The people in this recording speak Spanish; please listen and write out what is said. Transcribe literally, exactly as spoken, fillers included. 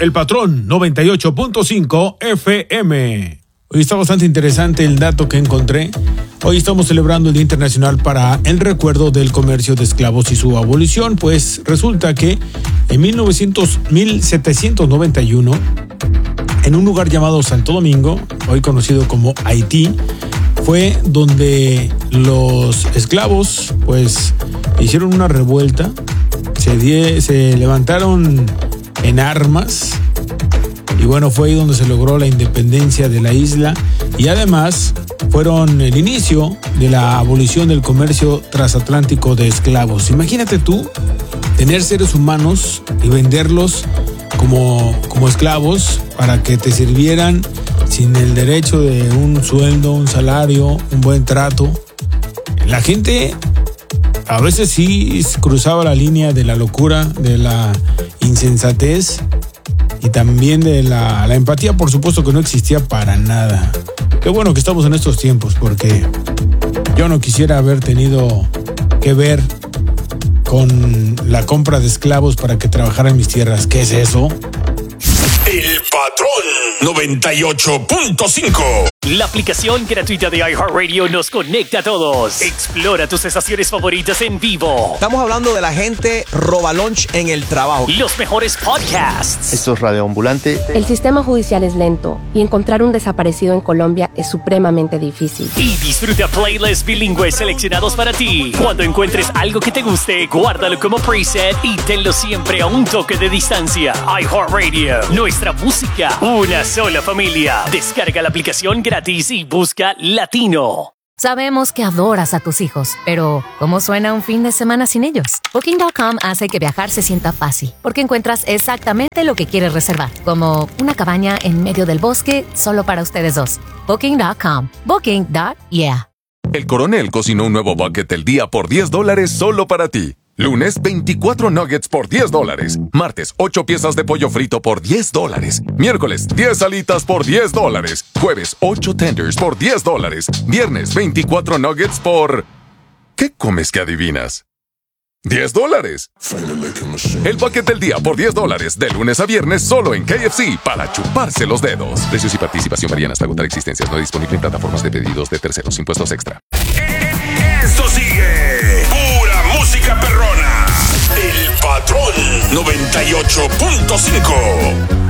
El Patrón noventa y ocho punto cinco F M. Hoy está bastante interesante el dato que encontré. Hoy estamos celebrando el Día Internacional para el Recuerdo del Comercio de Esclavos y su abolición, pues resulta que en mil setecientos noventa y uno, en un lugar llamado Santo Domingo, hoy conocido como Haití, fue donde los esclavos pues hicieron una revuelta, se, die, se levantaron en armas y bueno, fue ahí donde se logró la independencia de la isla y además fueron el inicio de la abolición del comercio transatlántico de esclavos. Imagínate tú tener seres humanos y venderlos como, como esclavos para que te sirvieran sin el derecho de un sueldo, un salario, un buen trato. La gente a veces sí cruzaba la línea de la locura, de la insensatez y también de la, la empatía, por supuesto que no existía para nada. Qué bueno que estamos en estos tiempos, porque yo no quisiera haber tenido que ver con la compra de esclavos para que trabajaran en mis tierras. ¿Qué es eso? El Patrón noventa y ocho punto cinco. La aplicación gratuita de iHeartRadio nos conecta a todos. Explora tus estaciones favoritas en vivo. Estamos hablando de la gente roba lunch en el trabajo. Los mejores podcasts. Esto es Radio Ambulante. El sistema judicial es lento y encontrar un desaparecido en Colombia es supremamente difícil. Y disfruta playlists bilingües seleccionados para ti. Cuando encuentres algo que te guste, guárdalo como preset y tenlo siempre a un toque de distancia. iHeartRadio, nuestra música, una sola familia. Descarga la aplicación gratis y busca Latino. Sabemos que adoras a tus hijos, pero ¿cómo suena un fin de semana sin ellos? Booking punto com hace que viajar se sienta fácil, porque encuentras exactamente lo que quieres reservar, como una cabaña en medio del bosque solo para ustedes dos. Booking punto com. Booking. Yeah. El Coronel cocinó un nuevo bucket del día por diez dólares solo para ti. Lunes, veinticuatro nuggets por diez dólares. Martes, ocho piezas de pollo frito por diez dólares. Miércoles, diez alitas por diez dólares. Jueves, ocho tenders por diez dólares. Viernes, veinticuatro nuggets por... ¿Qué comes que adivinas? diez dólares. El bucket del día por diez dólares. De lunes a viernes solo en K F C para chuparse los dedos. Precios y participación varían hasta agotar existencias. No disponible en plataformas de pedidos de terceros. Impuestos extra. Esto sigue. Pura música perrona. El Patrón noventa y ocho punto cinco.